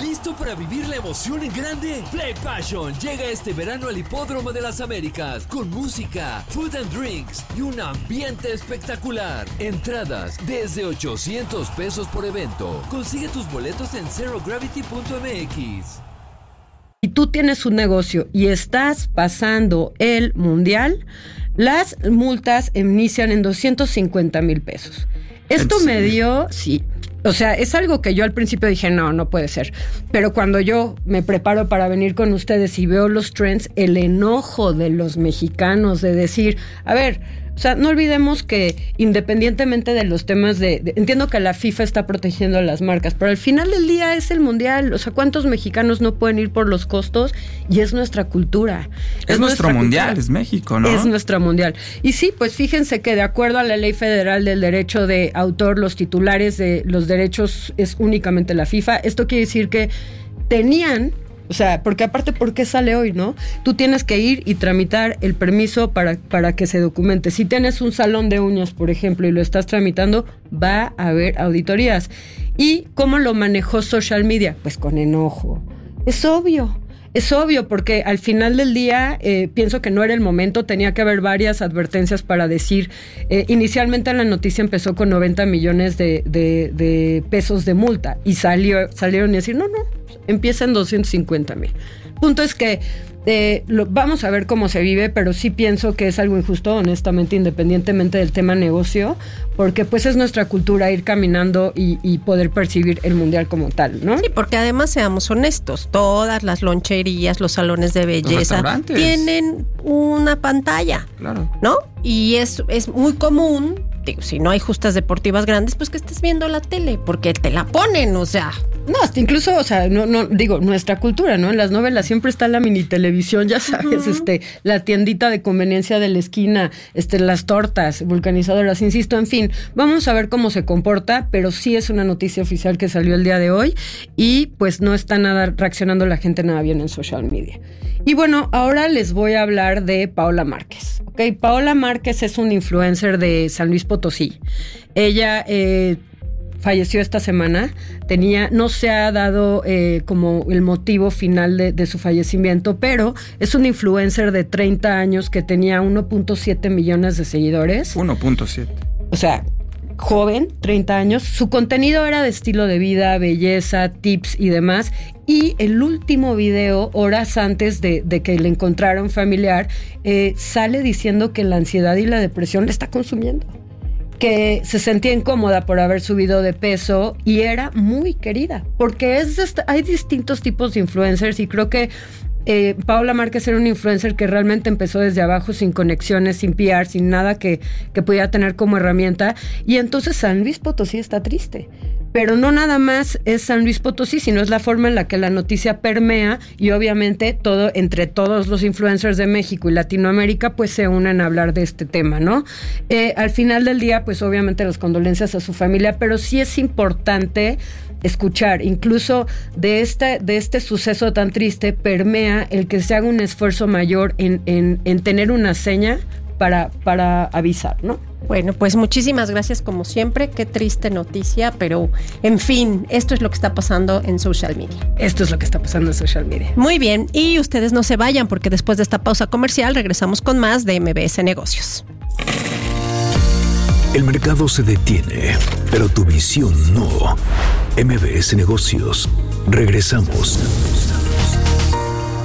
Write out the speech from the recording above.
¿Listo para vivir la emoción en grande? Play Passion llega este verano al Hipódromo de las Américas con música, food and drinks y un ambiente espectacular. Entradas desde $800 por evento. Consigue tus boletos en zerogravity.mx. Si tú tienes un negocio y estás pasando el mundial, las multas inician en $250,000. Esto me dio, sí, o sea, es algo que yo al principio dije, no puede ser. Pero cuando yo me preparo para venir con ustedes y veo los trends, el enojo de los mexicanos de decir, a ver, o sea, no olvidemos que independientemente de los temas entiendo que la FIFA está protegiendo a las marcas, pero al final del día es el mundial. O sea, ¿cuántos mexicanos no pueden ir por los costos? Y es nuestra cultura. Es nuestro mundial, cultura. Es México, ¿no? Es nuestra mundial. Y sí, pues fíjense que de acuerdo a la Ley Federal del Derecho de Autor, los titulares de los derechos es únicamente la FIFA. Esto quiere decir que tenían... O sea, porque aparte, ¿por qué sale hoy, no? Tú tienes que ir y tramitar el permiso para que se documente. Si tienes un salón de uñas, por ejemplo, y lo estás tramitando, va a haber auditorías. ¿Y cómo lo manejó social media? Pues con enojo. Es obvio porque al final del día pienso que no era el momento, tenía que haber varias advertencias para decir, inicialmente la noticia empezó con 90 millones de pesos de multa y salieron a decir, no, empieza en 250,000. Punto es que vamos a ver cómo se vive, pero sí pienso que es algo injusto, honestamente, independientemente del tema negocio, porque pues es nuestra cultura ir caminando y poder percibir el mundial como tal, ¿no? Sí, porque además seamos honestos, todas las loncherías, los salones de belleza tienen una pantalla, claro, ¿no? Y es muy común, digo, si no hay justas deportivas grandes, pues que estés viendo la tele, porque te la ponen, o sea... No, hasta incluso, o sea, no digo, nuestra cultura, ¿no? En las novelas siempre está la mini televisión, ya sabes, la tiendita de conveniencia de la esquina, las tortas, vulcanizadoras, insisto, en fin, vamos a ver cómo se comporta, pero sí es una noticia oficial que salió el día de hoy y pues no está reaccionando la gente nada bien en social media. Y bueno, ahora les voy a hablar de Paola Márquez, ¿ok? Paola Márquez es una influencer de San Luis Potosí. Ella... falleció esta semana, no se ha dado como el motivo final de su fallecimiento, pero es un influencer de 30 años que tenía 1.7 millones de seguidores. 1.7. O sea, joven, 30 años. Su contenido era de estilo de vida, belleza, tips y demás. Y el último video, horas antes de que le encontraron familiar, sale diciendo que la ansiedad y la depresión le está consumiendo, que se sentía incómoda por haber subido de peso y era muy querida, porque hay distintos tipos de influencers y creo que Paola Márquez era una influencer que realmente empezó desde abajo, sin conexiones, sin PR, sin nada que pudiera tener como herramienta, y entonces San Luis Potosí está triste. Pero no nada más es San Luis Potosí, sino es la forma en la que la noticia permea y obviamente entre todos los influencers de México y Latinoamérica pues se unen a hablar de este tema, ¿no? Al final del día pues obviamente las condolencias a su familia, pero sí es importante escuchar, incluso de este suceso tan triste permea el que se haga un esfuerzo mayor en tener una seña para avisar, ¿no? Bueno, pues muchísimas gracias como siempre. Qué triste noticia, pero en fin, esto es lo que está pasando en social media. Esto es lo que está pasando en social media. Muy bien, y ustedes no se vayan porque después de esta pausa comercial regresamos con más de MBS Negocios. El mercado se detiene, pero tu visión no. MBS Negocios. Regresamos.